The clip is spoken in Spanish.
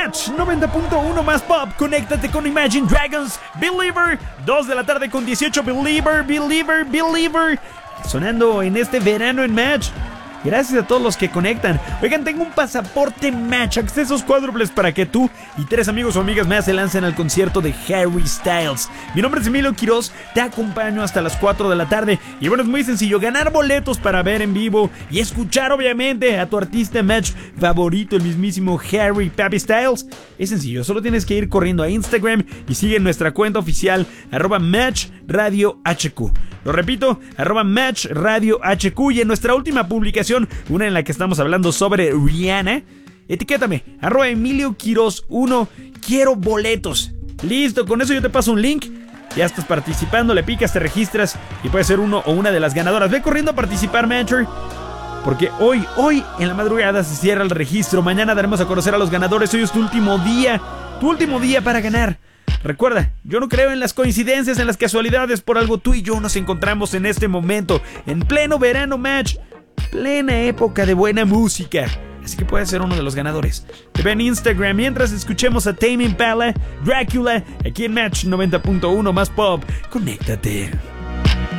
Match 90.1 más pop. Conéctate con Imagine Dragons. Believer. 2 de la tarde con 18. Believer. Sonando en este verano en Match. Gracias a todos los que conectan. Oigan, tengo un pasaporte Match, accesos cuádruples para que tú y 3 amigos o amigas más se lancen al concierto de Harry Styles. Mi nombre es Emilio Quiroz, te acompaño hasta las 4 de la tarde. Y bueno, es muy sencillo, ganar boletos para ver en vivo y escuchar obviamente a tu artista Match favorito, el mismísimo Harry Papi Styles. Es sencillo, solo tienes que ir corriendo a Instagram y sigue nuestra cuenta oficial @MatchRadioHQ. Lo repito, @MatchRadioHQ, y en nuestra última publicación, una en la que estamos hablando sobre Rihanna, etiquétame, @Emilio Quiroz 1, quiero boletos. Listo, con eso yo te paso un link, ya estás participando, le picas, te registras y puedes ser uno o una de las ganadoras. Ve corriendo a participar, Matcher, porque hoy en la madrugada se cierra el registro. Mañana daremos a conocer a los ganadores. Hoy es tu último día para ganar. Recuerda, yo no creo en las coincidencias, en las casualidades. Por algo tú y yo nos encontramos en este momento, en pleno verano Match, plena época de buena música. Así que puedes ser uno de los ganadores. Te veo en Instagram mientras escuchemos a Tame Impala, Dracula, aquí en Match 90.1 más pop. Conéctate.